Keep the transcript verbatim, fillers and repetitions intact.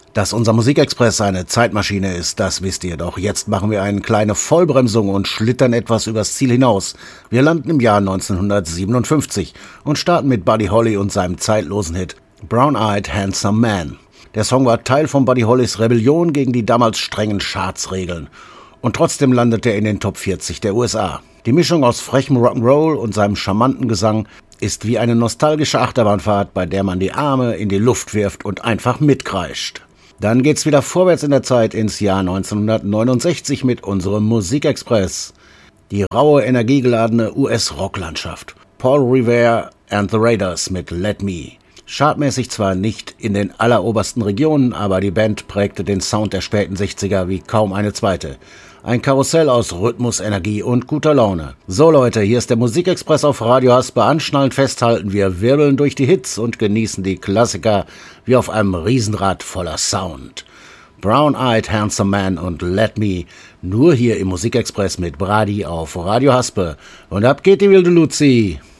Dass unser Musikexpress eine Zeitmaschine ist, das wisst ihr. Doch jetzt machen wir eine kleine Vollbremsung und schlittern etwas übers Ziel hinaus. Wir landen im Jahr neunzehnhundertsiebenundfünfzig und starten mit Buddy Holly und seinem zeitlosen Hit Brown-Eyed Handsome Man. Der Song war Teil von Buddy Hollys Rebellion gegen die damals strengen Chartsregeln. Und trotzdem landet er in den Top vierzig der U S A. Die Mischung aus frechem Rock'n'Roll und seinem charmanten Gesang ist wie eine nostalgische Achterbahnfahrt, bei der man die Arme in die Luft wirft und einfach mitkreischt. Dann geht's wieder vorwärts in der Zeit ins Jahr neunzehnhundertneunundsechzig mit unserem Musikexpress. Die raue, energiegeladene U S-Rocklandschaft. Paul Revere and the Raiders mit Let Me. Chartmäßig zwar nicht in den allerobersten Regionen, aber die Band prägte den Sound der späten sechziger wie kaum eine zweite. Ein Karussell aus Rhythmus, Energie und guter Laune. So Leute, hier ist der Musikexpress auf Radio Haspe. Anschnallen, festhalten, wir wirbeln durch die Hits und genießen die Klassiker wie auf einem Riesenrad voller Sound. Brown-Eyed Handsome Man und Let Me, nur hier im Musikexpress mit Brady auf Radio Haspe. Und ab geht die wilde Luzi.